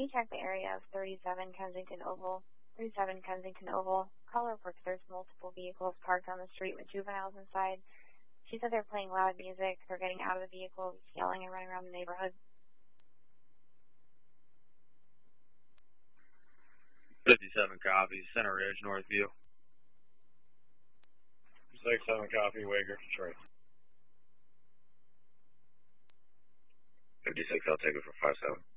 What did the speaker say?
you check the area of 37 Kensington Oval? 37 Kensington Oval. Caller reports there's multiple vehicles parked on the street with juveniles inside. She said they're playing loud music. They're getting out of the vehicles, yelling and running around the neighborhood. 57 copy, Center Ridge, Northview. 67 copy, Wager, Detroit. 56, I'll take it for 57.